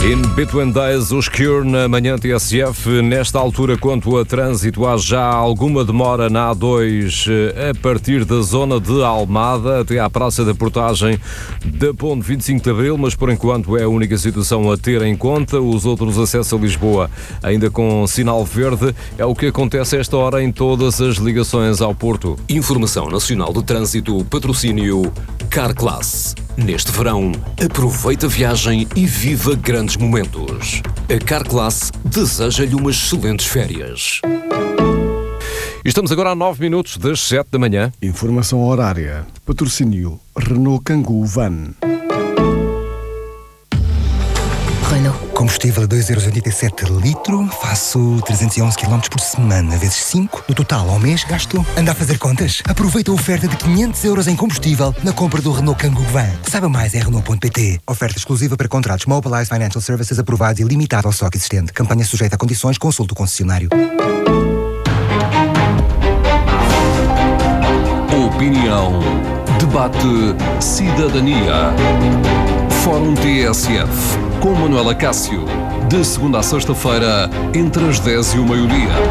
In Between Days, os Cure na manhã TSF. Nesta altura, quanto a trânsito, há já alguma demora na A2 a partir da zona de Almada até à Praça da Portagem da Ponte 25 de Abril, mas por enquanto é a única situação a ter em conta. Os outros acessos a Lisboa ainda com sinal verde. É o que acontece a esta hora em todas as ligações ao Porto. Informação Nacional de Trânsito, patrocínio Carclass. Neste verão, aproveita a viagem e viva grandes momentos. A Carclass deseja-lhe umas excelentes férias. Estamos agora a 9 minutos das 7 da manhã. Informação horária. Patrocínio Renault Kangoo Van. Renault. Combustível a 2,87€ litro, faço 311 km por semana, vezes 5. No total, ao mês, gasto... Anda a fazer contas? Aproveita a oferta de 500€ em combustível na compra do Renault Kangoo Van. Saiba mais em Renault.pt. Oferta exclusiva para contratos Mobilize Financial Services aprovados e limitada ao estoque existente. Campanha sujeita a condições, consulte o concessionário. Opinião. Debate. Cidadania. Fórum TSF. Com Manuela Cássio. De segunda a sexta-feira, entre as 10 e o meio-dia.